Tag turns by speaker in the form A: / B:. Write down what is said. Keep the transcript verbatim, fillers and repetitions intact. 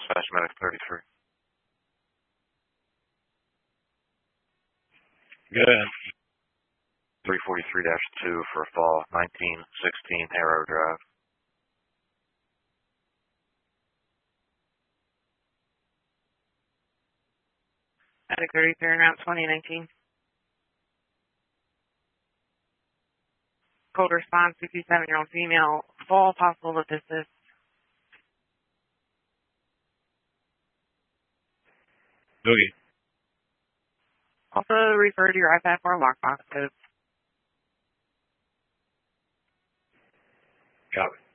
A: Dispatch Medic thirty-three.
B: Good.
A: three forty-three dash two for a fall, nineteen sixteen Arrow Drive.
C: Medic thirty-three, route twenty nineteen. Code response, fifty-seven-year-old female, fall, possible to assist.
B: Boogie.
C: Also refer to your iPad for lockbox codes.
B: Copy.